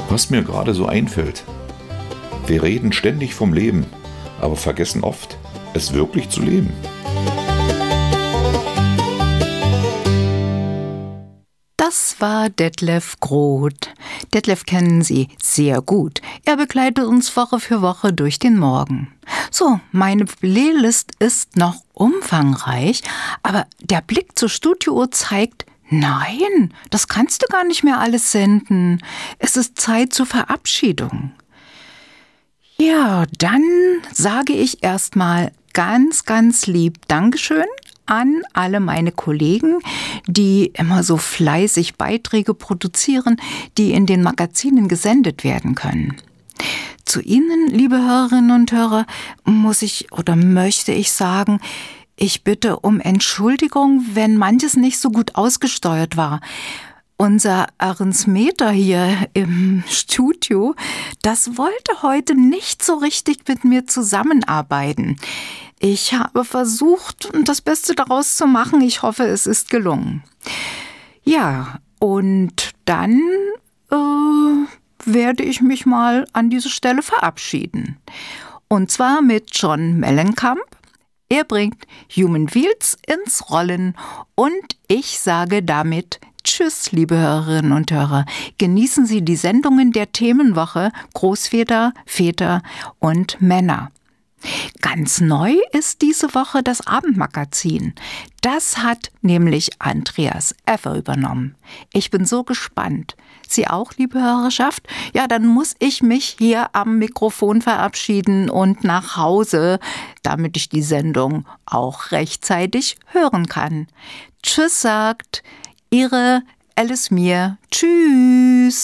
Was mir gerade so einfällt. Wir reden ständig vom Leben, aber vergessen oft, es wirklich zu leben. Das war Detlef Groth. Detlef kennen Sie sehr gut. Er begleitet uns Woche für Woche durch den Morgen. So, meine Playlist ist noch umfangreich, aber der Blick zur Studiouhr zeigt, nein, das kannst du gar nicht mehr alles senden. Es ist Zeit zur Verabschiedung. Ja, dann sage ich erstmal ganz, ganz lieb Dankeschön an alle meine Kollegen, die immer so fleißig Beiträge produzieren, die in den Magazinen gesendet werden können. Zu Ihnen, liebe Hörerinnen und Hörer, möchte ich sagen, ich bitte um Entschuldigung, wenn manches nicht so gut ausgesteuert war. Unser Arrangmeter hier im Studio, das wollte heute nicht so richtig mit mir zusammenarbeiten. Ich habe versucht, das Beste daraus zu machen. Ich hoffe, es ist gelungen. Ja, und dann werde ich mich mal an diese Stelle verabschieden. Und zwar mit John Mellencamp. Er bringt Human Wheels ins Rollen und ich sage damit Tschüss, liebe Hörerinnen und Hörer. Genießen Sie die Sendungen der Themenwoche Großväter, Väter und Männer. Ganz neu ist diese Woche das Abendmagazin. Das hat nämlich Andreas Effer übernommen. Ich bin so gespannt. Sie auch, liebe Hörerschaft? Ja, dann muss ich mich hier am Mikrofon verabschieden und nach Hause, damit ich die Sendung auch rechtzeitig hören kann. Tschüss sagt Ihre Alice Mier. Tschüss.